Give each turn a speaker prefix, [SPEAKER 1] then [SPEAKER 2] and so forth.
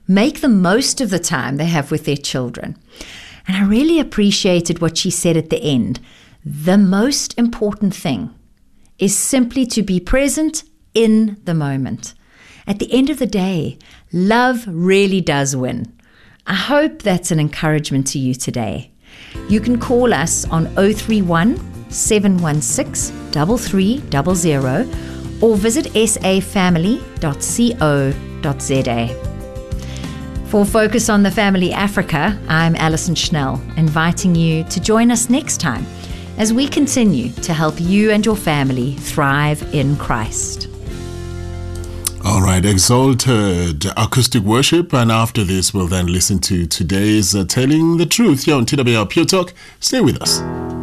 [SPEAKER 1] make the most of the time they have with their children. And I really appreciated what she said at the end. The most important thing is simply to be present in the moment. At the end of the day, love really does win. I hope that's an encouragement to you today. You can call us on 031 716 3300 or visit safamily.co.za. For Focus on the Family Africa, I'm Alison Schnell, inviting you to join us next time as we continue to help you and your family thrive in Christ.
[SPEAKER 2] All right, exalted acoustic worship, and after this we'll then listen to today's Telling the Truth here on TWR Pure Talk. Stay with us.